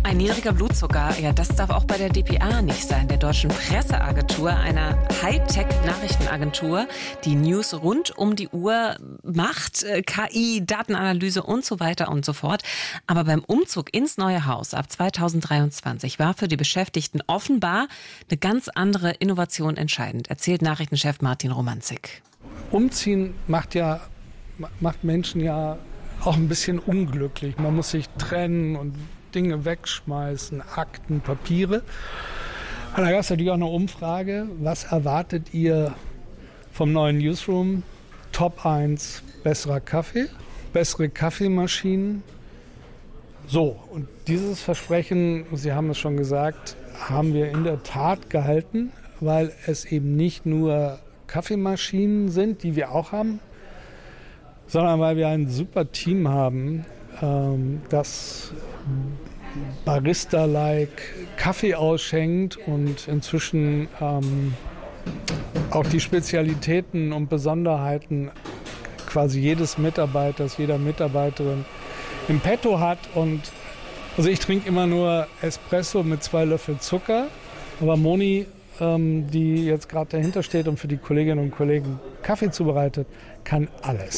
Ein niedriger Blutzucker, ja, das darf auch bei der dpa nicht sein, der deutschen Presseagentur, einer Hightech-Nachrichtenagentur, die News rund um die Uhr macht, KI, Datenanalyse und so weiter und so fort. Aber beim Umzug ins neue Haus ab 2023 war für die Beschäftigten offenbar eine ganz andere Innovation entscheidend, erzählt Nachrichtenchef Martin Romanzik. Umziehen macht Menschen ja auch ein bisschen unglücklich. Man muss sich trennen und Dinge wegschmeißen, Akten, Papiere. Und da gab es natürlich auch eine Umfrage. Was erwartet ihr vom neuen Newsroom? Top 1, besserer Kaffee, bessere Kaffeemaschinen. So, und dieses Versprechen, Sie haben es schon gesagt, haben wir in der Tat gehalten, weil es eben nicht nur Kaffeemaschinen sind, die wir auch haben, sondern weil wir ein super Team haben, das Barista-like Kaffee ausschenkt und inzwischen auch die Spezialitäten und Besonderheiten quasi jedes Mitarbeiters, jeder Mitarbeiterin im Petto hat. Und also ich trinke immer nur Espresso mit 2 Löffel Zucker, aber Moni, die jetzt gerade dahinter steht und für die Kolleginnen und Kollegen Kaffee zubereitet, kann alles.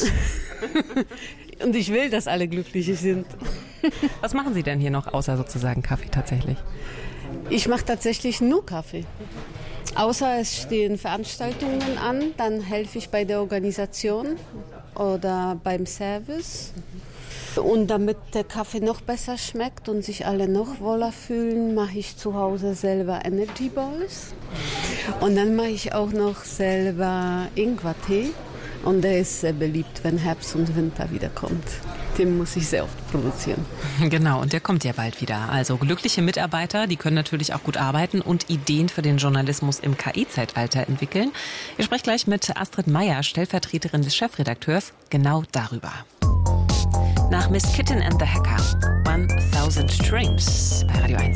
Und ich will, dass alle glücklich sind. Was machen Sie denn hier noch, außer sozusagen Kaffee tatsächlich? Ich mache tatsächlich nur Kaffee. Außer es stehen Veranstaltungen an, dann helfe ich bei der Organisation oder beim Service. Und damit der Kaffee noch besser schmeckt und sich alle noch wohler fühlen, mache ich zu Hause selber Energy Balls. Und dann mache ich auch noch selber Ingwertee. Und der ist sehr beliebt, wenn Herbst und Winter wiederkommt. Den muss ich sehr oft produzieren. Genau, und der kommt ja bald wieder. Also glückliche Mitarbeiter, die können natürlich auch gut arbeiten und Ideen für den Journalismus im KI-Zeitalter entwickeln. Ich spreche gleich mit Astrid Meyer, Stellvertreterin des Chefredakteurs, genau darüber. Nach Miss Kitten and the Hacker, 1000 Dreams bei Radio 1.